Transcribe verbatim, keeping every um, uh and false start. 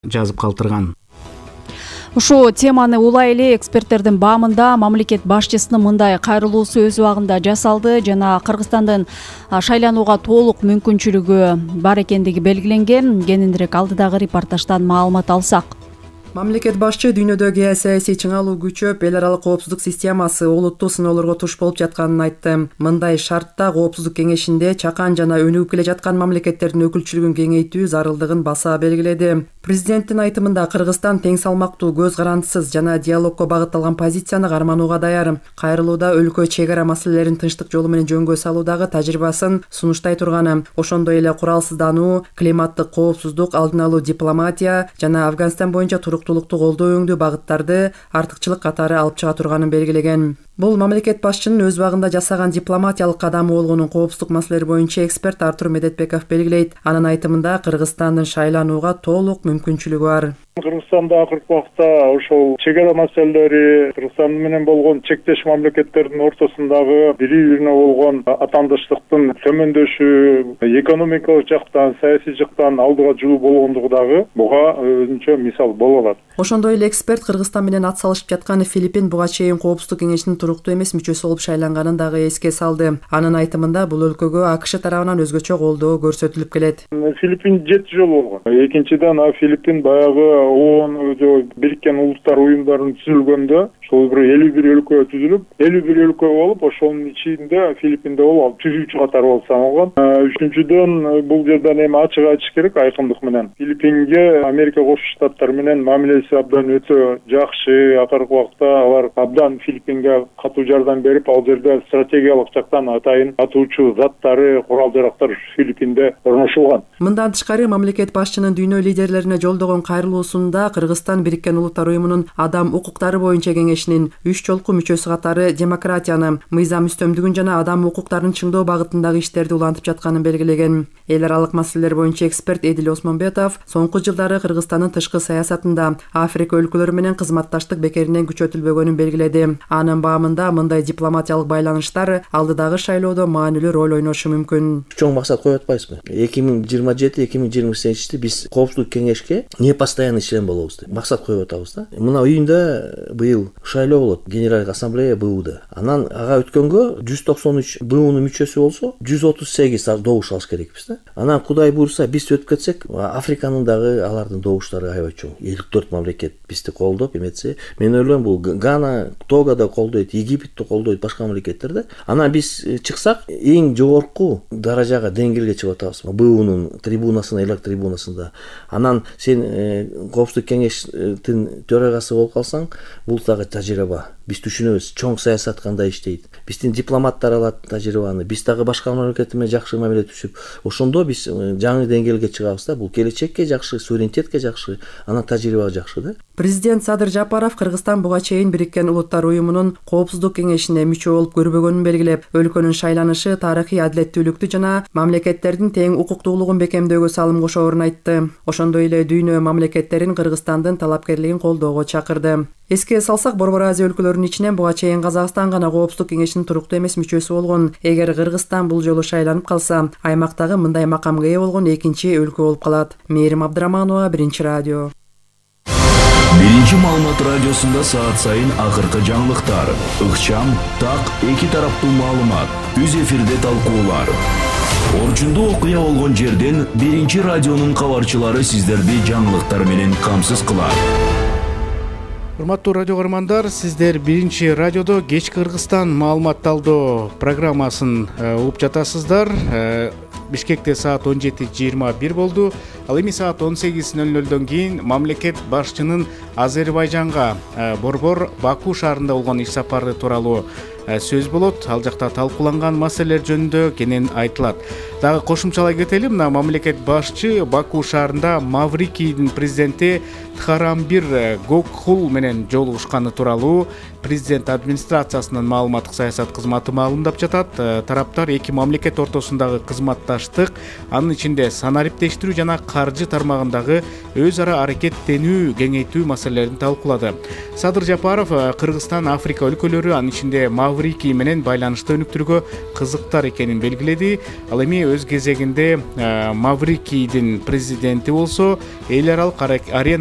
жазып калтырган. Ушул теманы улай эле эксперттердин баамында мамлекет башчысынын мындай кайрылуусу өз убагында жасалды жана Кыргызстандын шайланууга толук мүмкүнчүлүгү бар экендиги белгиленген. Кененирээк алдыдагы репортаждан маалымат алсак. Мамлекет башчы дүйнөдө геосаясий чыңалуу күчөп, эл аралык коопсуздук системасы олуттуу сыноолорго туш болуп жатканын айтты. Мындай шартта Коопсуздук кеңешинде чакан жана өнүгүп келе жаткан мамлекеттердин өкүлчүлүгүн кеңейтүү зарылдыгын баса белгиледи. Президенттин айтымында Кыргызстан тең салмактуу, көз карандысыз жана диалогко багытталган позицияны карманууга даяр. Кайрылууда өлкө чек ара маселелерин тынчтык жолу менен жөнгө салуудагы тажрыйбасын сунуштай турганы, ошондой эле куралсыздануу, климаттык коопсуздук, алдын алуу, дипломатия жана Афганистан боюнча туруктуулукту колдоо өңдүү багыттарды артыкчылык катары алып чыга турганын белгилеген. Бул мамлекет башчынын өз убагында жасаган дипломатиялык кадамы болгонун коопсуздук маселелери боюнча эксперт Артур Медетбеков белгилейт. Анын айтымында Кыргызстандын шайланууга толук мүмкүнчүлүгү бар. Кыргызстанда акыркы убакта ошол чек ара маселелери, Кыргызстан менен болгон чектеш мамлекеттердин ортосундагы бири-бирине болгон атаандаштыктын төмөндөшү, экономикалык жактан, саясий жактан алдыга жуу болгондугу дагы буга өзүнчө мисал боло алат. Ошондой эле эксперт Кыргызстан менен ат салышып жаткан Филиппин буга чейин Коопсуздук кеңешинин туруктуу эмес мүчөсү болуп шайланганын дагы эске салды. Анын айтымында бул өлкөгө АКШ тарабынан өзгөчө колдоо көрсөтүлүп келет. Филиппин жети жолу болгон. Экинчиден, Филиппин баягы ООН Бириккен Улуттар уюмдарынын түзүлгөндө ошол бир элүү бир өлкө түзүлүп, элүү бир өлкө болуп, ошонун ичинде Филиппинде ол түзүүчү катары болуп саналган. Үчүнчүдөн, бул жерден эми ачык айтыш керек айкындык менен. Филиппинге Америка Кошмо Штаттары менен мамилеси абдан өтө жакшы. Акыркы убакта алар абдан Филиппинге катуу жардам берип, ал жерде стратегиялык жактан атайын атуучу заттары, курал-жарактар Филиппинде орношулган. Мындан тышкары мамлекет башчынын дүйнө лидерлерине жолдогон кайрылуусунда Кыргызстан Бириккен Улуттар уюмунун адам укуктары боюнча кеңешинин үч жолку мүчөсү катары демократияны, мыйзам үстөмдүгүн жана адам укуктарын чыңдоо багытындагы иштерди улантып жатканын белгилеген. Эл аралык маселелер боюнча эксперт Эдил Осмонбетов соңку жылдары Кыргызстандын тышкы саясатында Африка өлкөлөрү менен кызматташтык бекеринен күчөтүлбөгөнүн белгиледи. Анын баамында мындай дипломатиялык байланыштар алдыдагы шайлоодо маанилүү роль ойношу мүмкүн. Чоң максат коюп атпайбызбы? эки миң жыйырма жети эки миң жыйырма сегизинчи биз Коопсуздук кеңешке не постоянный член болобуз деп максат коюп атабыз да. Мына июнда быйыл шайлоо болот, Генералдык ассамблея БУда. Анан ага өткөнгө жүз токсон үч БУнун мүчөсү болсо, жүз отуз сегиз добуш алыш керекпиз да. Анан Кудай буйрса биз өтүп кетсек, Африканын дагы алардын добуштары аябай чоң. элүү төрт мамлекет бизди колдоп эметсе, мен ойлойм бул Гана, Того да колдойт, Египет да колдойт, башка мамлекеттер да. Анан биз чыксак, эң жогорку даражага, деңгээлге чыгып атабыз. БУнун трибунасына, элек трибунасында. Анан сен Коопсуздук кеңештин төрагасы болуп калсаң, бул дагы тажрыйба. Биз түшүнөбүз, чоң саясат кандай иштейт. Биздин дипломаттар алат тажрыйбаны, биз дагы башка мамлекеттер менен жакшы мамиле түшүп, ошондо биз жаңы деңгээлге чыгабыз да. Бул келечекке жакшы, суверенитетке жакшы, анан тажрыйба жакшы да. Президент Садыр Жапаров Кыргызстан буга чейин Бириккен Улуттар уюмунун Коопсуздук кеңешине мүчө болуп көрбөгөнүн белгилеп, өлкөнүн шайланышы тарыхый адилеттүүлүктү жана мамлекеттердин тең укуктуулугун бекемдөөгө салым кошоорун айтты. Ошондой эле дүйнө мамлекеттерин Кыргызстандын талапкерлигин колдоого чакырды. Эске салсак, Борбор Азия өлкөлөрүнүн ичинен буга чейин Казакстан гана Коопсуздук кеңешинин туруктуу эмес мүчөсү болгон. Эгер Кыргызстан бул жолу шайланып калса, аймактагы мындай макамга ээ болгон экинчи өлкө болуп калат. Мээрим Абдыраманова, Биринчи радио. Биринчи маалымат радиосунда саат сайын акыркы жаңылыктар, ыкчам, так, эки тараптуу маалымат, үз эфирде талкуулар. Орчундуу окуя болгон жерден Биринчи радионун кабарчылары сиздерди жаңылыктар менен камсыз кылат. Урматтуу радио көрөрмандар, сиздер Биринчи радиодо кечки Кыргызстан маалымат талдоо программасын угуп жатасыздар. Бишкекте саат он жети жыйырма бир болду. Ал эми саат он сегиз нөл нөлдөн кийин мамлекет башчынын Азербайжанга борбор Баку шаарында болгон иш сапары тууралуу сөз болот. Ал жакта талкууланган маселелер жөнүндө кенен айтылат. Дагы кошумчалай кетели, мына мамлекет башчы Баку шаарында Маврикийдин президенти Тхарамбир Гокхул менен жолугушканы тууралуу президент администрациясынын маалыматтык саясат кызматы маалымдап жатат. Тараптар эки мамлекет ортосундагы кызматташтык, анын ичинде санариптештирүү жана каржы тармагындагы өз ара аракеттенүү кеңейтүү маселелерин талкуулады. Садыр Жапаров Кыргызстан, Африка өлкөлөрү, анын ичинде Маврикий менен байланышты өнүктүрүүгө кызыктар экенин белгиледи. Ал эми өз кезегинде Маврикийдин президенти болсо эл аралык арена